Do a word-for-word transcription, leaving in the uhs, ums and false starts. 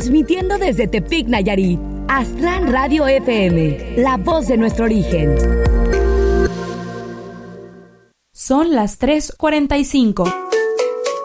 Transmitiendo desde Tepic, Nayarit. Aztlán Radio F M, la voz de nuestro origen. Son las tres cuarenta y cinco.